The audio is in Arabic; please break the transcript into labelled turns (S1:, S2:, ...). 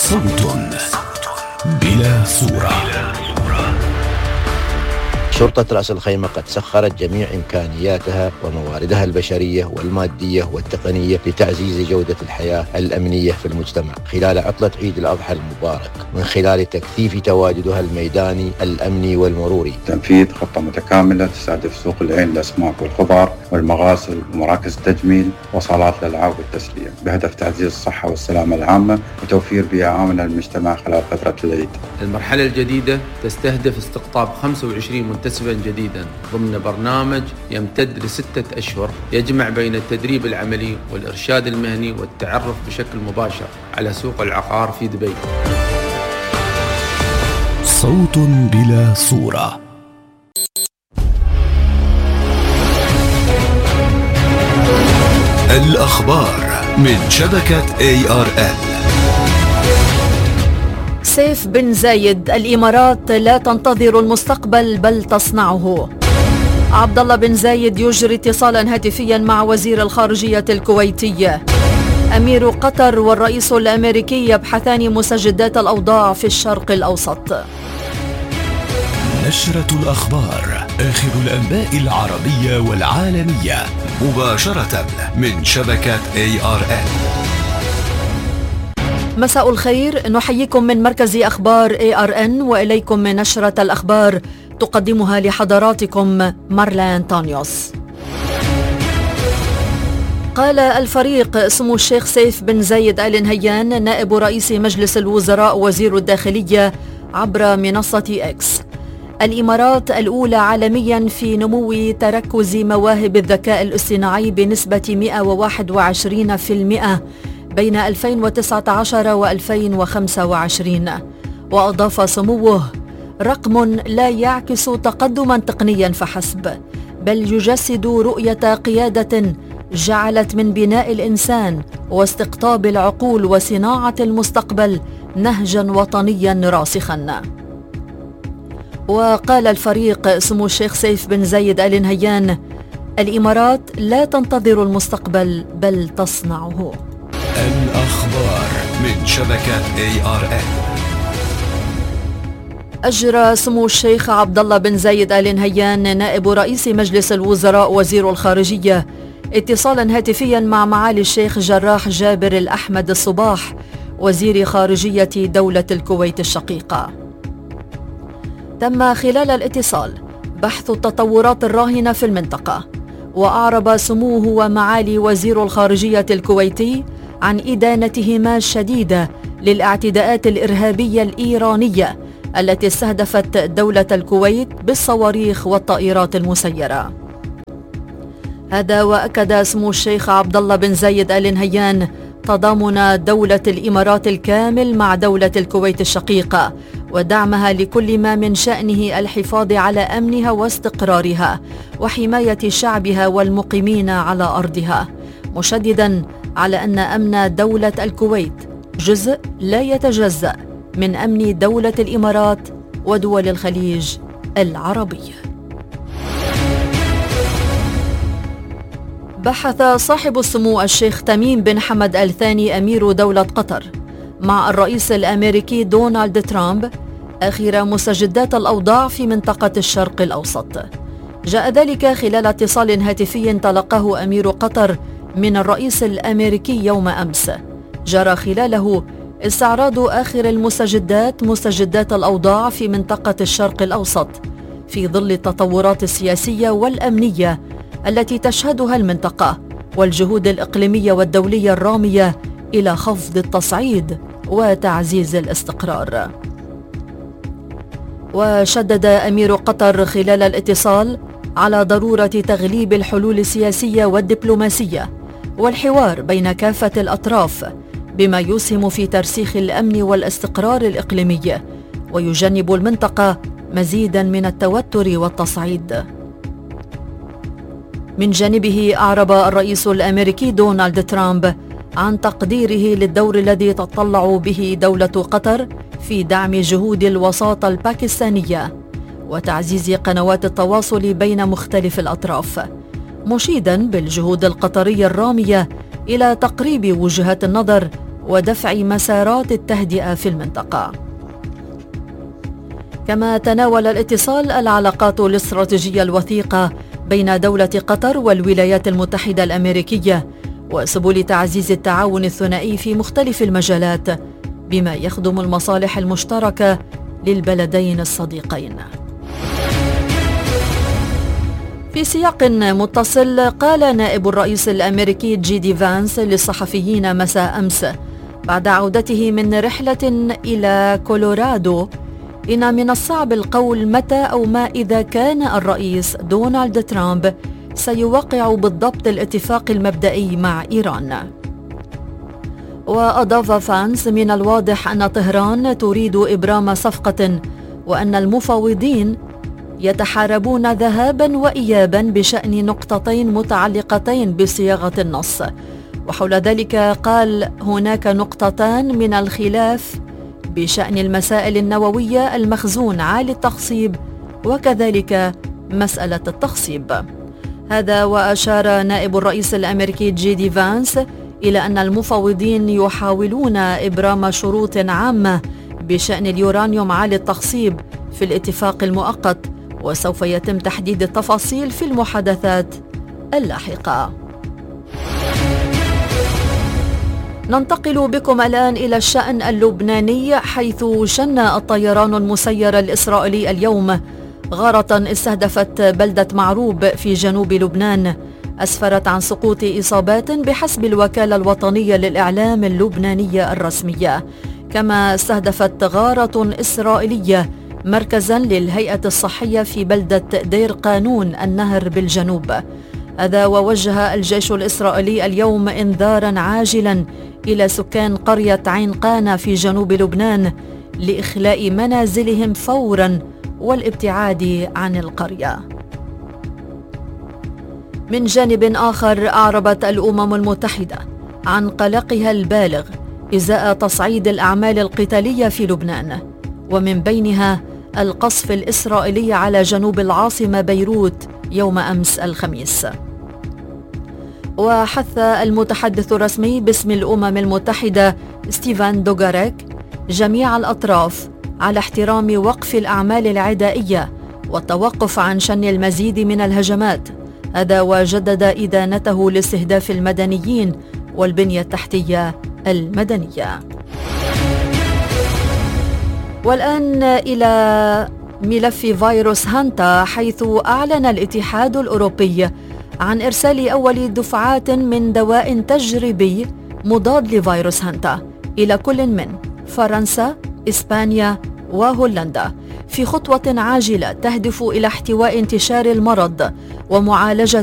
S1: صوت بلا صورة.
S2: شرطة رأس الخيمة قد سخرت جميع إمكانياتها ومواردها البشرية والمادية والتقنية لتعزيز جودة الحياة الأمنية في المجتمع خلال عطلة عيد الأضحى المبارك، من خلال تكثيف تواجدها الميداني الأمني والمروري.
S3: تنفيذ خطة متكاملة تستهدف سوق العين للأسماك والخضار والمغاسل ومراكز التجميل وصالات الألعاب والتسلية، بهدف تعزيز الصحة والسلامة العامة وتوفير بيئة آمنة للمجتمع خلال فترة العيد.
S4: المرحلة الجديدة تستهدف استقطاب 25 منتسبا جديدا ضمن برنامج يمتد ل6 أشهر، يجمع بين التدريب العملي والإرشاد المهني والتعرف بشكل مباشر على سوق العقار في دبي.
S1: صوت بلا صورة. الأخبار من شبكة ARN.
S5: سيف بن زايد: الإمارات لا تنتظر المستقبل بل تصنعه. عبد الله بن زايد يجري اتصالا هاتفيا مع وزير الخارجية الكويتي. أمير قطر والرئيس الأمريكي يبحثان مسجدات الأوضاع في الشرق الأوسط.
S1: نشرة الأخبار، آخر الأنباء العربية والعالمية مباشرة من شبكة ARN.
S5: مساء الخير، نحييكم من مركز أخبار ARN وإليكم من نشرة الأخبار تقدمها لحضراتكم مارلا أنطونيوس. قال الفريق سمو الشيخ سيف بن زايد آل نهيان نائب رئيس مجلس الوزراء وزير الداخلية عبر منصة إكس: الإمارات الأولى عالميا في نمو تركز مواهب الذكاء الاصطناعي بنسبة 121% بين 2019 و2025. وأضاف سموه: رقم لا يعكس تقدما تقنيا فحسب، بل يجسد رؤية قيادة جعلت من بناء الإنسان واستقطاب العقول وصناعة المستقبل نهجا وطنيا راسخا. وقال الفريق سمو الشيخ سيف بن زايد آل نهيان: الإمارات لا تنتظر المستقبل بل تصنعه.
S1: الأخبار من شبكة ARN.
S5: أجرى سمو الشيخ عبد الله بن زايد آل نهيان نائب رئيس مجلس الوزراء وزير الخارجية اتصالا هاتفيا مع معالي الشيخ جراح جابر الأحمد الصباح وزير خارجية دولة الكويت الشقيقة. تم خلال الاتصال بحث التطورات الراهنة في المنطقة، وأعرب سموه ومعالي وزير الخارجية الكويتي عن إدانتهما الشديدة للاعتداءات الإرهابية الإيرانية التي استهدفت دولة الكويت بالصواريخ والطائرات المسيرة. هذا وأكد سمو الشيخ عبد الله بن زايد آل نهيان تضامن دولة الإمارات الكامل مع دولة الكويت الشقيقة ودعمها لكل ما من شأنه الحفاظ على أمنها واستقرارها وحماية شعبها والمقيمين على أرضها، مشددا على أن أمن دولة الكويت جزء لا يتجزأ من أمن دولة الإمارات ودول الخليج العربية. بحث صاحب السمو الشيخ تميم بن حمد آل ثاني أمير دولة قطر مع الرئيس الأمريكي دونالد ترامب آخر مسجدات الأوضاع في منطقة الشرق الأوسط. جاء ذلك خلال اتصال هاتفي تلقاه أمير قطر من الرئيس الأمريكي يوم أمس، جرى خلاله استعراض آخر مسجدات الأوضاع في منطقة الشرق الأوسط في ظل التطورات السياسية والأمنية التي تشهدها المنطقة والجهود الإقليمية والدولية الرامية إلى خفض التصعيد وتعزيز الاستقرار. وشدد أمير قطر خلال الاتصال على ضرورة تغليب الحلول السياسية والدبلوماسية والحوار بين كافة الأطراف بما يسهم في ترسيخ الأمن والاستقرار الإقليمي ويجنب المنطقة مزيدا من التوتر والتصعيد. من جانبه أعرب الرئيس الأمريكي دونالد ترامب عن تقديره للدور الذي تتطلع به دولة قطر في دعم جهود الوساطة الباكستانية وتعزيز قنوات التواصل بين مختلف الأطراف، مشيدا بالجهود القطرية الرامية إلى تقريب وجهات النظر ودفع مسارات التهدئة في المنطقة. كما تناول الاتصال العلاقات الاستراتيجية الوثيقة بين دولة قطر والولايات المتحدة الأمريكية وسبل تعزيز التعاون الثنائي في مختلف المجالات بما يخدم المصالح المشتركة للبلدين الصديقين. في سياق متصل، قال نائب الرئيس الأمريكي جي دي فانس للصحفيين مساء أمس بعد عودته من رحلة إلى كولورادو: إن من الصعب القول متى أو ما إذا كان الرئيس دونالد ترامب سيوقع بالضبط الاتفاق المبدئي مع إيران. وأضاف فانس: من الواضح أن طهران تريد إبرام صفقة، وأن المفاوضين يتحاربون ذهابا وإيابا بشأن نقطتين متعلقتين بصياغة النص. وحول ذلك قال: هناك نقطتان من الخلاف بشأن المسائل النووية المخزون عالي التخصيب وكذلك مسألة التخصيب. هذا وأشار نائب الرئيس الأمريكي جي دي فانس إلى أن المفاوضين يحاولون إبرام شروط عامة بشأن اليورانيوم عالي التخصيب في الاتفاق المؤقت، وسوف يتم تحديد التفاصيل في المحادثات اللاحقة. ننتقل بكم الآن إلى الشأن اللبناني، حيث شن الطيران المسير الإسرائيلي اليوم غارة استهدفت بلدة معروب في جنوب لبنان، أسفرت عن سقوط إصابات بحسب الوكالة الوطنية للإعلام اللبنانية الرسمية. كما استهدفت غارة إسرائيلية مركزا للهيئة الصحية في بلدة دير قانون النهر بالجنوب. هذا ووجه الجيش الإسرائيلي اليوم إنذارا عاجلا إلى سكان قرية عين قانا في جنوب لبنان لإخلاء منازلهم فورا والابتعاد عن القرية. من جانب آخر، أعربت الأمم المتحدة عن قلقها البالغ إزاء تصعيد الأعمال القتالية في لبنان، ومن بينها القصف الإسرائيلي على جنوب العاصمة بيروت يوم أمس الخميس. وحث المتحدث الرسمي باسم الأمم المتحدة ستيفان دوغاريك جميع الأطراف على احترام وقف الأعمال العدائية والتوقف عن شن المزيد من الهجمات. هذا وجدد إدانته لاستهداف المدنيين والبنية التحتية المدنية. والآن إلى ملف فيروس هانتا، حيث أعلن الاتحاد الأوروبي عن إرسال أول دفعات من دواء تجريبي مضاد لفيروس هانتا إلى كل من فرنسا، إسبانيا وهولندا، في خطوة عاجلة تهدف إلى احتواء انتشار المرض ومعالجة